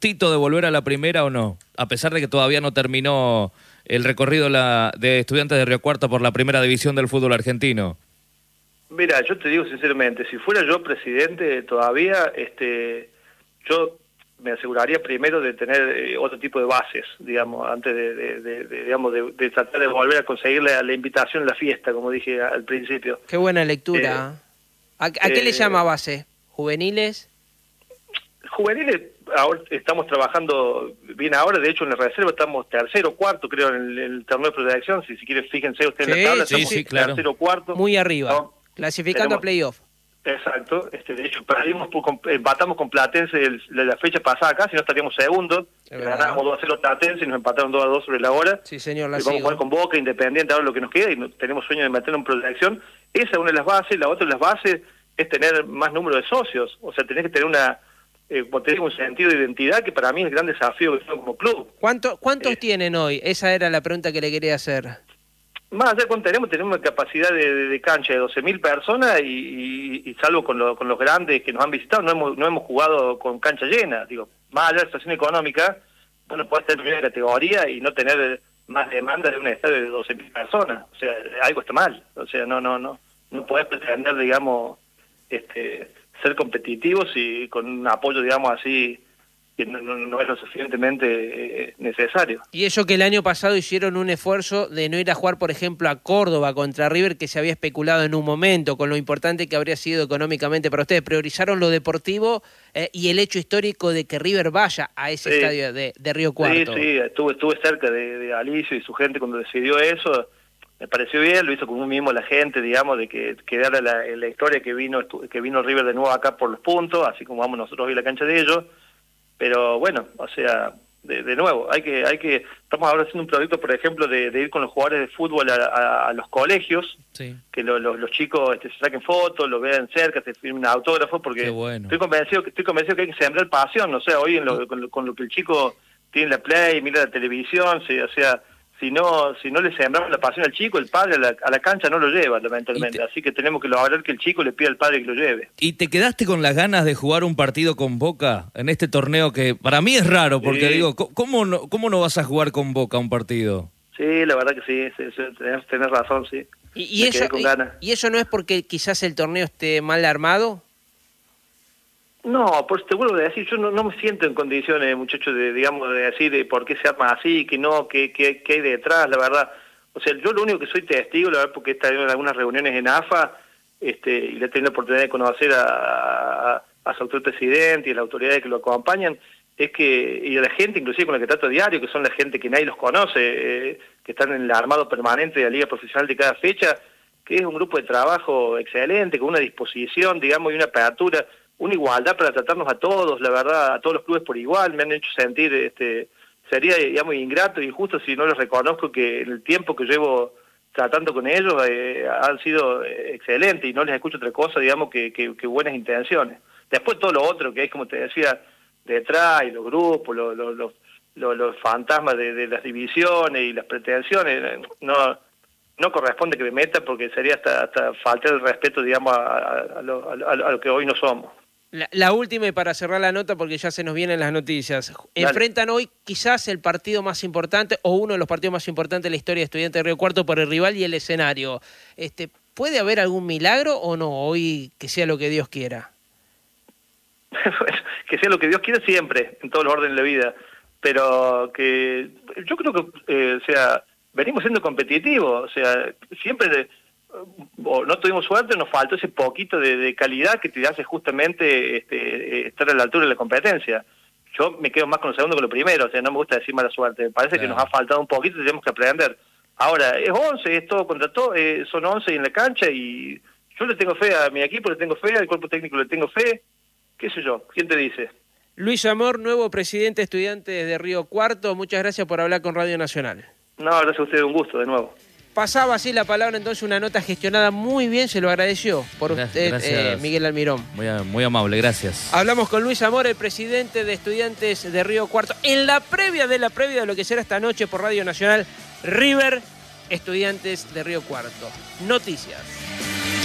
gustito de volver a la primera o no? A pesar de que todavía no terminó el recorrido de Estudiantes de Río Cuarto por la primera división del fútbol argentino. Mira, yo te digo sinceramente, si fuera yo presidente todavía, yo me aseguraría primero de tener otro tipo de bases, digamos, antes de tratar de volver a conseguir la invitación a la fiesta, como dije al principio. Qué buena lectura. ¿A qué le llama base? ¿Juveniles? Juveniles, ahora estamos trabajando bien ahora, de hecho en la reserva estamos tercero, cuarto, creo, en el torneo de proyección, si quieren fíjense ustedes en la tabla, estamos claro. tercero, cuarto. Muy arriba, clasificando a playoff. Exacto, de hecho empatamos con Platense la fecha pasada acá, si no estaríamos segundos, ganamos 2-0 Platense y nos empataron 2-2 sobre la hora. Sí, señor, vamos a jugar con Boca, Independiente, ahora lo que nos queda, y tenemos sueño de meternos en proyección. Esa es una de las bases. La otra de las bases es tener más número de socios, o sea, tenés que tener un sentido de identidad, que para mí es el gran desafío que tengo como club. ¿Cuántos tienen hoy? Esa era la pregunta que le quería hacer. Más allá de cuánto tenemos una capacidad de cancha de 12.000 personas y salvo con los grandes que nos han visitado, no hemos jugado con cancha llena. Digo, más allá de la situación económica, no podés tener primera categoría y no tener más demanda de un estadio de 12.000 personas. O sea, algo está mal. O sea, no podés pretender, digamos, ser competitivos y con un apoyo, digamos, así, que no es lo suficientemente necesario. Y eso que el año pasado hicieron un esfuerzo de no ir a jugar, por ejemplo, a Córdoba contra River, que se había especulado en un momento, con lo importante que habría sido económicamente para ustedes. Priorizaron lo deportivo y el hecho histórico de que River vaya a ese estadio de Río Cuarto. Sí, estuve cerca de Alicio y su gente cuando decidió eso. Me pareció bien, lo hizo con un mismo la gente, digamos, de que quedara la historia que vino River de nuevo acá por los puntos, así como vamos nosotros hoy a la cancha de ellos. Pero bueno, o sea, de nuevo, estamos ahora haciendo un proyecto, por ejemplo, de ir con los jugadores de fútbol a los colegios, sí, que los chicos se saquen fotos, lo vean cerca, se firmen autógrafos, porque bueno. estoy convencido que hay que sembrar pasión. O sea, hoy con lo que el chico tiene la Play, mira la televisión, o sea, si no le sembramos la pasión al chico, el padre a la cancha no lo lleva, lamentablemente. Así que tenemos que lograr que el chico le pida al padre que lo lleve. ¿Y te quedaste con las ganas de jugar un partido con Boca en este torneo que para mí es raro? Porque digo, ¿cómo no vas a jugar con Boca un partido? Sí, la verdad que sí, tenés razón, sí. ¿Y eso no es porque quizás el torneo esté mal armado? No, pues te vuelvo a decir, yo no me siento en condiciones, muchachos, de decir por qué se arma así, que no, qué hay detrás, la verdad. O sea, yo lo único que soy testigo, la verdad, porque he estado en algunas reuniones en AFA, y le he tenido la oportunidad de conocer a su actual presidente y a las autoridades que lo acompañan, y a la gente, inclusive con la que trato diario, que son la gente que nadie los conoce, que están en el armado permanente de la liga profesional de cada fecha, que es un grupo de trabajo excelente, con una disposición, digamos, y una apertura, una igualdad para tratarnos a todos, la verdad, a todos los clubes por igual. Me han hecho sentir, sería, digamos, ingrato e injusto si no les reconozco que en el tiempo que llevo tratando con ellos han sido excelentes y no les escucho otra cosa, digamos, que buenas intenciones. Después todo lo otro que hay, como te decía, detrás, y los grupos, los fantasmas de las divisiones y las pretensiones, no corresponde que me meta, porque sería hasta faltar el respeto, digamos, a lo que hoy no somos. La última, y para cerrar la nota, porque ya se nos vienen las noticias. Enfrentan hoy quizás el partido más importante, o uno de los partidos más importantes de la historia de Estudiantes de Río Cuarto, por el rival y el escenario. ¿Puede haber algún milagro o no hoy, que sea lo que Dios quiera? Que sea lo que Dios quiera siempre, en todos los órdenes de la vida. Pero que yo creo que, venimos siendo competitivos. O sea, siempre... no tuvimos suerte, nos faltó ese poquito de calidad que te hace justamente estar a la altura de la competencia. Yo me quedo más con lo segundo que lo primero, o sea, no me gusta decir mala suerte, me parece que nos ha faltado un poquito y tenemos que aprender. Ahora, es 11, es todo contra todo, son 11 en la cancha y yo le tengo fe a mi equipo, le tengo fe, al cuerpo técnico le tengo fe, qué sé yo, ¿quién te dice? Luis Amor, nuevo presidente de Estudiantes de Río Cuarto, muchas gracias por hablar con Radio Nacional. No, gracias a ustedes, un gusto, de nuevo. Pasaba así la palabra, entonces, una nota gestionada muy bien, se lo agradeció por usted, Miguel Almirón. Muy amable, gracias. Hablamos con Luis Amor, el presidente de Estudiantes de Río Cuarto, en la previa de lo que será esta noche por Radio Nacional, River, Estudiantes de Río Cuarto. Noticias.